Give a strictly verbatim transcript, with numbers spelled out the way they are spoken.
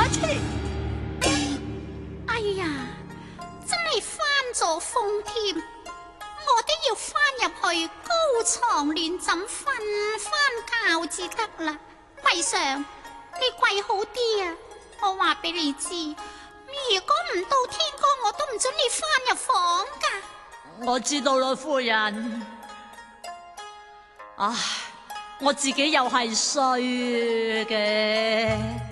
切！ 哎呀，真係翻咗風添，我都要翻入去高床亂枕瞓翻覺至得啦。貴上，你跪好啲啊！我話俾你知，如果唔到天光，我都唔准你翻入房噶。 我知道啦，夫人。唉，我自己又係衰嘅。